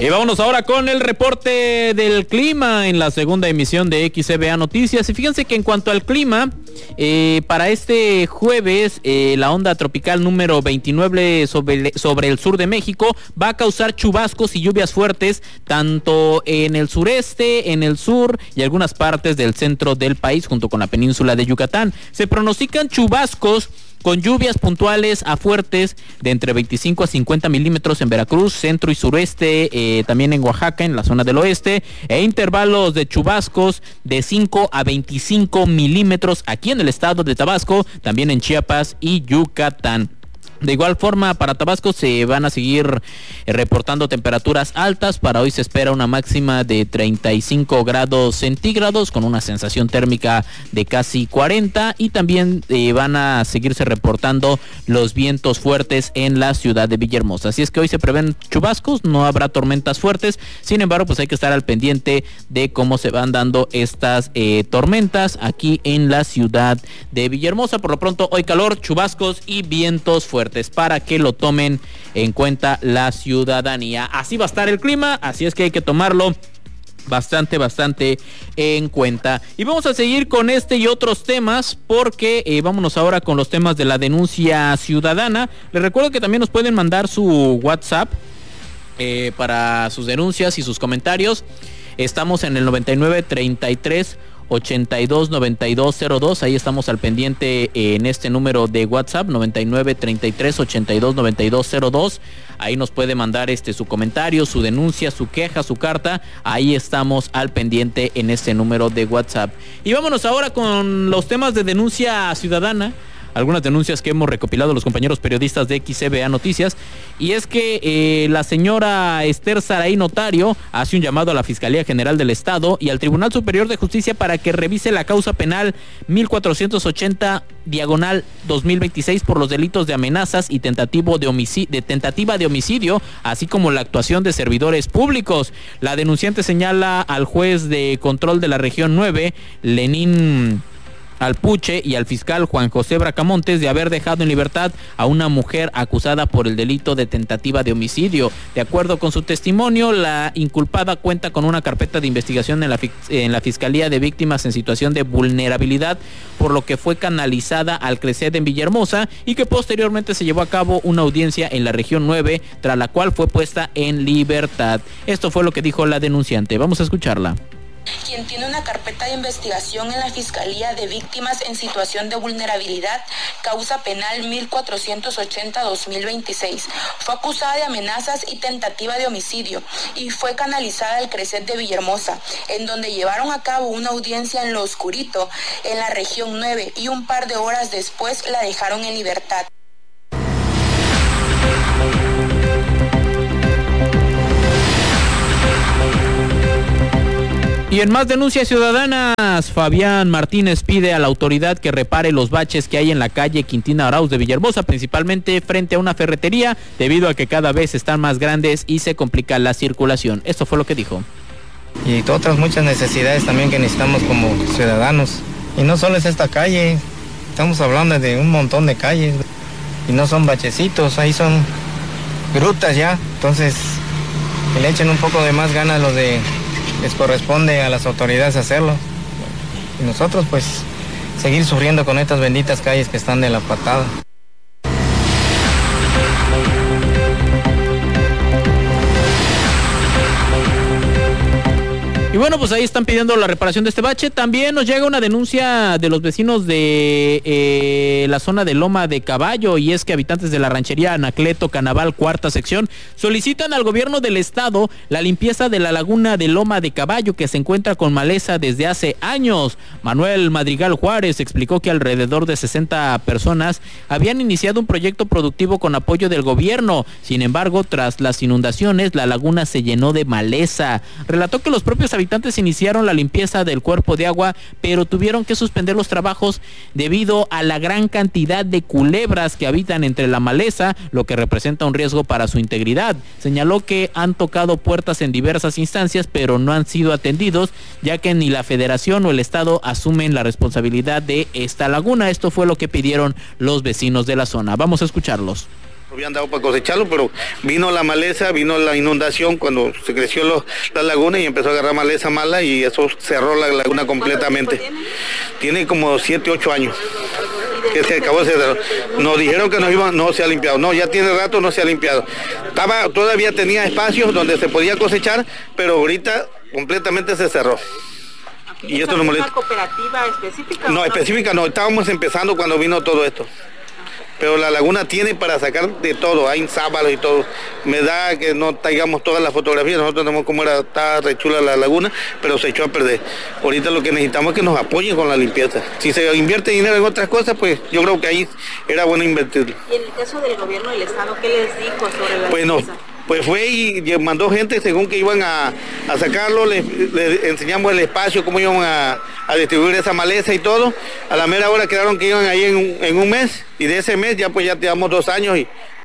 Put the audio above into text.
Y vámonos ahora con el reporte del clima en la segunda emisión de XCBA Noticias. Y fíjense que en cuanto al clima, para este jueves, la onda tropical número 29 sobre el sur de México va a causar chubascos y lluvias fuertes, tanto en el sureste, en el sur y algunas partes del centro del país, junto con la península de Yucatán. Se pronostican chubascos con lluvias puntuales a fuertes de entre 25 a 50 milímetros en Veracruz, centro y sureste, también en Oaxaca, en la zona del oeste, e intervalos de chubascos de 5 a 25 milímetros aquí en el estado de Tabasco, también en Chiapas y Yucatán. De igual forma, para Tabasco se van a seguir reportando temperaturas altas. Para hoy se espera una máxima de 35 grados centígrados con una sensación térmica de casi 40, y también van a seguirse reportando los vientos fuertes en la ciudad de Villahermosa. Así es que hoy se prevén chubascos, no habrá tormentas fuertes. Sin embargo, pues hay que estar al pendiente de cómo se van dando estas tormentas aquí en la ciudad de Villahermosa. Por lo pronto, hoy calor, chubascos y vientos fuertes, para que lo tomen en cuenta la ciudadanía. Así va a estar el clima, así es que hay que tomarlo bastante en cuenta. Y vamos a seguir con este y otros temas, porque vámonos ahora con los temas de la denuncia ciudadana. Les recuerdo que también nos pueden mandar su WhatsApp para sus denuncias y sus comentarios. Estamos en el 9933-829202. Ahí estamos al pendiente en este número de WhatsApp, 9933-829202. Ahí nos puede mandar su comentario, su denuncia, su queja, su carta. Ahí estamos al pendiente en este número de WhatsApp. Y vámonos ahora con los temas de denuncia ciudadana. Algunas denuncias que hemos recopilado los compañeros periodistas de XCBA Noticias, y es que la señora Esther Saraí Notario hace un llamado a la Fiscalía General del Estado y al Tribunal Superior de Justicia para que revise la causa penal 1480/2026 por los delitos de amenazas y tentativa de homicidio, así como la actuación de servidores públicos. La denunciante señala al juez de control de la región 9, Lenín Alpuche, y al fiscal Juan José Bracamontes de haber dejado en libertad a una mujer acusada por el delito de tentativa de homicidio. De acuerdo con su testimonio, la inculpada cuenta con una carpeta de investigación en la Fiscalía de Víctimas en Situación de Vulnerabilidad, por lo que fue canalizada al CRECED en Villahermosa, y que posteriormente se llevó a cabo una audiencia en la región 9, tras la cual fue puesta en libertad. Esto fue lo que dijo la denunciante. Vamos a escucharla. Quien tiene una carpeta de investigación en la Fiscalía de Víctimas en Situación de Vulnerabilidad, causa penal 1480/2026. Fue acusada de amenazas y tentativa de homicidio y fue canalizada al CRECED de Villahermosa, en donde llevaron a cabo una audiencia en Lo Oscurito, en la región 9, y un par de horas después la dejaron en libertad. Y en más denuncias ciudadanas, Fabián Martínez pide a la autoridad que repare los baches que hay en la calle Quintina Arauz de Villahermosa, principalmente frente a una ferretería, debido a que cada vez están más grandes y se complica la circulación. Esto fue lo que dijo. Y otras muchas necesidades también que necesitamos como ciudadanos. Y no solo es esta calle, estamos hablando de un montón de calles. Y no son bachecitos, ahí son grutas ya. Entonces, que le echen un poco de más ganas los de... les corresponde a las autoridades hacerlo, y nosotros pues seguir sufriendo con estas benditas calles que están de la patada. Y bueno, pues ahí están pidiendo la reparación de este bache. También nos llega una denuncia de los vecinos de la zona de Loma de Caballo, y es que habitantes de la ranchería Anacleto Canaval, cuarta sección, solicitan al gobierno del estado la limpieza de la laguna de Loma de Caballo, que se encuentra con maleza desde hace años. Manuel Madrigal Juárez explicó que alrededor de 60 personas habían iniciado un proyecto productivo con apoyo del gobierno. Sin embargo, tras las inundaciones, la laguna se llenó de maleza. Relató que los propios habitantes iniciaron la limpieza del cuerpo de agua, pero tuvieron que suspender los trabajos debido a la gran cantidad de culebras que habitan entre la maleza, lo que representa un riesgo para su integridad. Señaló que han tocado puertas en diversas instancias, pero no han sido atendidos, ya que ni la Federación o el Estado asumen la responsabilidad de esta laguna. Esto fue lo que pidieron los vecinos de la zona. Vamos a escucharlos. Habían dado para cosecharlo, pero vino la maleza, vino la inundación cuando se creció la laguna y empezó a agarrar maleza mala y eso cerró la laguna completamente. Tiene como 7, 8 años que se acabó de cerrar. Nos dijeron que no se ha limpiado. No, ya tiene rato no se ha limpiado. Todavía tenía espacios donde se podía cosechar, pero ahorita completamente se cerró. ¿Y esto no molesta? ¿Es una cooperativa específica? No, específica no, estábamos empezando cuando vino todo esto. Pero la laguna tiene para sacar de todo, hay sábalos y todo. Me da que no traigamos todas las fotografías, nosotros tenemos como está re chula la laguna, pero se echó a perder. Ahorita lo que necesitamos es que nos apoyen con la limpieza. Si se invierte dinero en otras cosas, pues yo creo que ahí era bueno invertirlo. ¿Y en el caso del gobierno del estado, qué les dijo sobre la limpieza? Pues fue y mandó gente según que iban a sacarlo, le enseñamos el espacio, cómo iban a distribuir esa maleza y todo. A la mera hora quedaron que iban ahí en un mes y de ese mes ya pues ya llevamos 2 años y